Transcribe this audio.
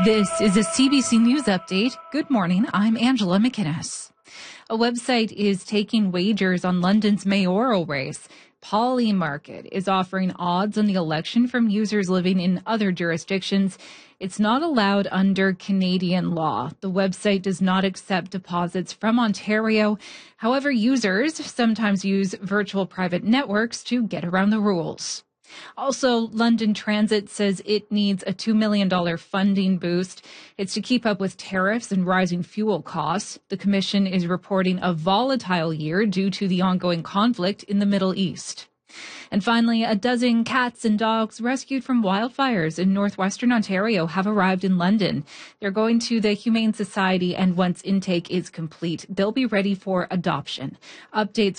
This is a CBC News Update. Good morning, I'm Angela McInnes. A website is taking wagers on London's mayoral race. Polymarket is offering odds on the election from users living in other jurisdictions. It's not allowed under Canadian law. The website does not accept deposits from Ontario. However, users sometimes use virtual private networks to get around the rules. Also, London Transit says it needs a $2 million funding boost. It's to keep up with tariffs and rising fuel costs. The Commission is reporting a volatile year due to the ongoing conflict in the Middle East. And finally, a dozen cats and dogs rescued from wildfires in northwestern Ontario have arrived in London. They're going to the Humane Society, and once intake is complete, they'll be ready for adoption. Updates